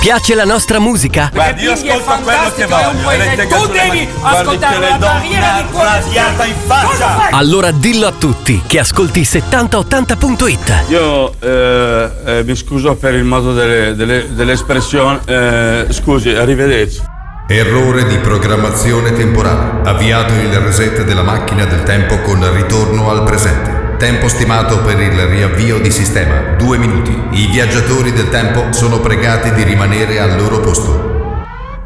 Piace la nostra musica? Guardi, io ascolto quello che voglio. Tu devi ascoltare la barriera di radiata in faccia. Allora dillo a tutti che ascolti 7080.it. Io mi scuso per il modo dell'espressione. Scusi, arrivederci. Errore di programmazione temporale. Avviato il reset della macchina del tempo con ritorno al presente. Tempo stimato per il riavvio di sistema 2 minuti. I viaggiatori del tempo sono pregati di rimanere al loro posto.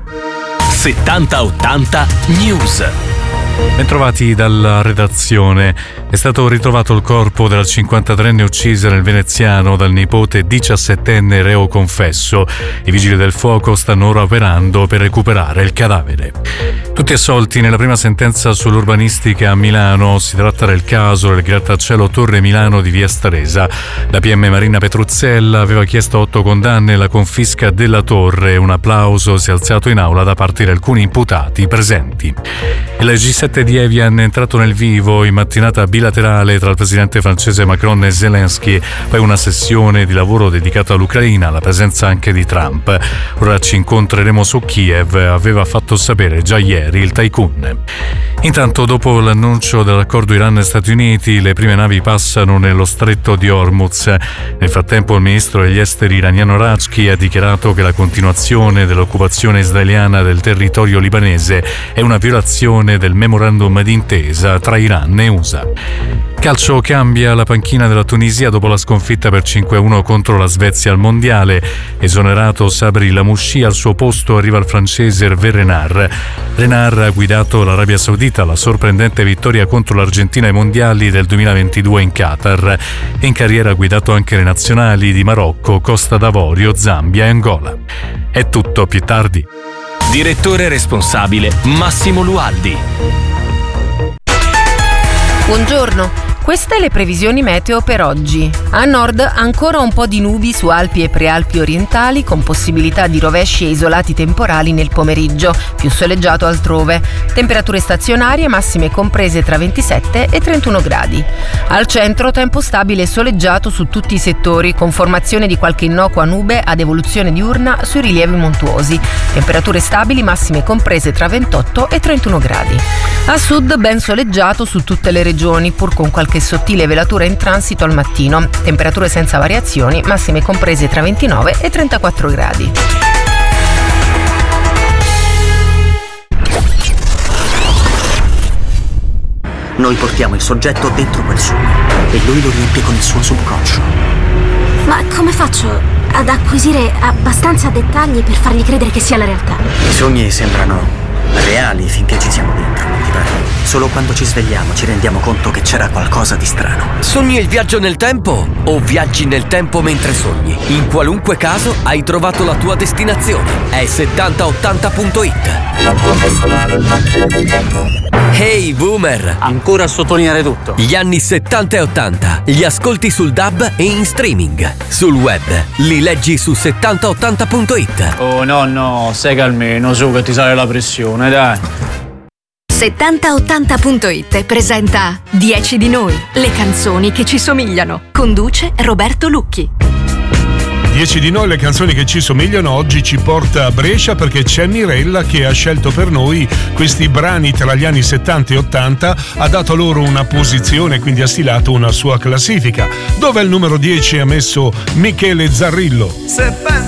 7080 News. Bentrovati dalla redazione. È stato ritrovato il corpo della 53enne uccisa nel veneziano dal nipote 17enne reo confesso. I vigili del fuoco stanno ora operando per recuperare il cadavere. Tutti assolti nella prima sentenza sull'urbanistica a Milano. Si tratta del caso del grattacielo Torre Milano di Via Staresa. La PM Marina Petruzzella aveva chiesto 8 condanne e la confisca della torre. Un applauso si è alzato in aula da parte di alcuni imputati presenti. Il G7 di Evian è entrato nel vivo in mattinata bilaterale tra il presidente francese Macron e Zelensky, poi una sessione di lavoro dedicata all'Ucraina, alla presenza anche di Trump. Ora ci incontreremo su Kiev, aveva fatto sapere già ieri il tycoon. Intanto, dopo l'annuncio dell'accordo Iran-Stati Uniti, le prime navi passano nello stretto di Hormuz. Nel frattempo il ministro degli esteri iraniano Rajki ha dichiarato che la continuazione dell'occupazione israeliana del territorio libanese è una violazione del memorandum d'intesa tra Iran e USA. Calcio, cambia la panchina della Tunisia dopo la sconfitta per 5-1 contro la Svezia al Mondiale. Esonerato Sabri Lamouchi, al suo posto arriva il francese Hervé Renard. Renard ha guidato l'Arabia Saudita alla sorprendente vittoria contro l'Argentina ai Mondiali del 2022 in Qatar. In carriera ha guidato anche le nazionali di Marocco, Costa d'Avorio, Zambia e Angola. È tutto, più tardi. Direttore responsabile Massimo Lualdi. Buongiorno. Queste le previsioni meteo per oggi. A nord ancora un po' di nubi su Alpi e Prealpi orientali con possibilità di rovesci e isolati temporali nel pomeriggio, più soleggiato altrove. Temperature stazionarie massime comprese tra 27 e 31 gradi. Al centro tempo stabile e soleggiato su tutti i settori con formazione di qualche innocua nube ad evoluzione diurna sui rilievi montuosi. Temperature stabili massime comprese tra 28 e 31 gradi. A sud ben soleggiato su tutte le regioni pur con qualche sottile velatura in transito al mattino. Temperature senza variazioni, massime comprese tra 29 e 34 gradi. Noi portiamo il soggetto dentro quel sogno e lui lo riempie con il suo subconscio. Ma come faccio ad acquisire abbastanza dettagli per fargli credere che sia la realtà? I sogni sembrano reali finché ci siamo dentro, non ti pare? Solo quando ci svegliamo ci rendiamo conto che c'era qualcosa di strano. Sogni il viaggio nel tempo o viaggi nel tempo mentre sogni? In qualunque caso hai trovato la tua destinazione. È 7080.it. Hey Boomer! Ancora a sottolineare tutto. Gli anni 70 e 80 li ascolti sul DAB e in streaming. Sul web li leggi su 7080.it. Oh no, stai calmino su che ti sale la pressione, dai. 7080.it presenta 10 di noi, le canzoni che ci somigliano. Conduce Roberto Lucchi. 10 di noi, le canzoni che ci somigliano, oggi ci porta a Brescia perché c'è Mirella che ha scelto per noi questi brani tra gli anni 70 e 80, ha dato loro una posizione, quindi ha stilato una sua classifica, dove al numero 10 ha messo Michele Zarrillo.